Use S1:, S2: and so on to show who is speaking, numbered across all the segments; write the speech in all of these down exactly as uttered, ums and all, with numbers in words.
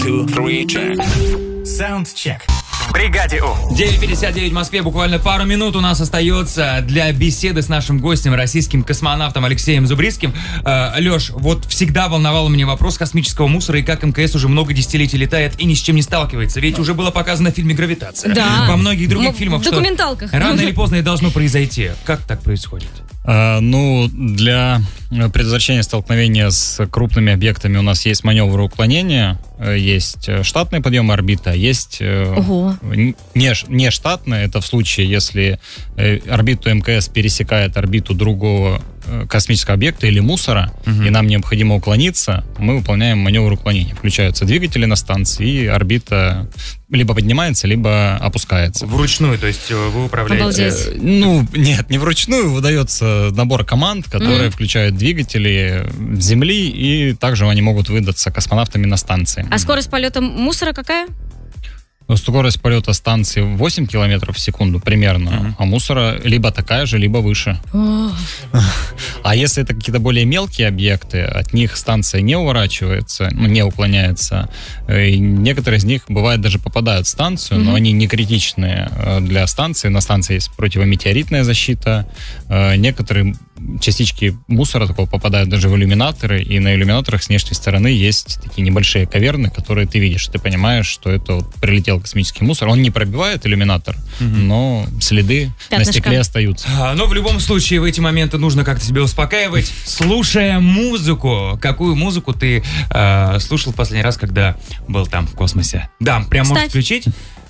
S1: two, three, check.
S2: Саундчек. В бригаде У.
S3: девять пятьдесят девять в Москве. Буквально пару минут у нас остается для беседы с нашим гостем, российским космонавтом Алексеем Зубрицким. Э, Леш, вот всегда волновал меня вопрос космического мусора и как МКС уже много десятилетий летает и ни с чем не сталкивается. Ведь уже было показано в фильме «Гравитация».
S4: Да.
S3: Во многих других
S4: В
S3: фильмах, что
S4: документалках.
S3: рано или поздно это должно произойти. Как так происходит?
S5: А, ну, для предотвращения столкновения с крупными объектами у нас есть маневры уклонения, есть штатные подъемы орбиты, а есть
S4: Ого.
S5: не, не штатные. Это в случае, если орбиту МКС пересекает орбиту другого космического объекта или мусора, угу. и нам необходимо уклониться, мы выполняем маневр уклонения. Включаются двигатели на станции, и орбита либо поднимается, либо опускается.
S3: Вручную, то есть вы управляете?
S4: Обалдеть.
S5: Ну, нет, не вручную. Выдается набор команд, которые mm. включают двигатели Земли, и также они могут выдаться космонавтами на станции.
S4: А скорость полета мусора какая?
S5: Скорость полета станции восемь километров в секунду примерно, uh-huh. а мусора либо такая же, либо выше.
S4: Oh.
S5: А если это какие-то более мелкие объекты, от них станция не уворачивается, ну, не уклоняется. И некоторые из них, бывает, даже попадают в станцию, uh-huh. но они не критичные для станции. На станции есть противометеоритная защита. Некоторые частички мусора такого попадают даже в иллюминаторы, и на иллюминаторах с внешней стороны есть такие небольшие каверны, которые ты видишь. Ты понимаешь, что это вот прилетел космический мусор. Он не пробивает иллюминатор, угу. но следы Пятнышко. на стекле остаются.
S3: А, но в любом случае в эти моменты нужно как-то себя успокаивать, слушая музыку. Какую музыку ты э, слушал в последний раз, когда был там в космосе? Да, прям
S4: Ставь.
S3: можешь включить?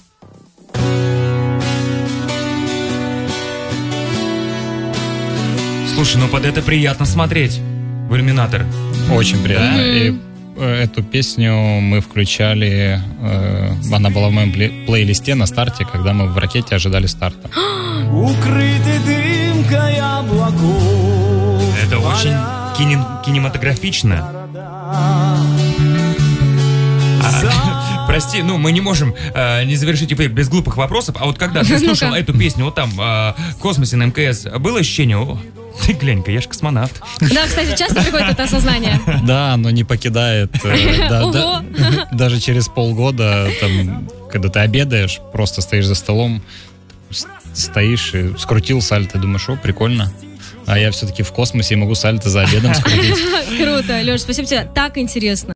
S3: Слушай, ну под это приятно смотреть в иллюминатор.
S5: Очень приятно.
S4: Да?
S5: И эту песню мы включали, э, она была в моем плей- плейлисте на старте, когда мы в ракете ожидали старта.
S3: Это очень кинем- кинематографично. А, прости, ну мы не можем э, не завершить эфир без глупых вопросов. А вот когда ты слушал эту песню, вот там э, в космосе на МКС, было ощущение: о, ты глянь-ка, я ж космонавт.
S4: Да, кстати, часто приходит это осознание.
S5: Да, но не покидает. э, да, да, даже через полгода, там, когда ты обедаешь, просто стоишь за столом, с- стоишь и скрутил сальто, думаешь, о, прикольно. А я все-таки в космосе и могу сальто за обедом скрутить.
S4: Круто, Леш, спасибо тебе, так интересно.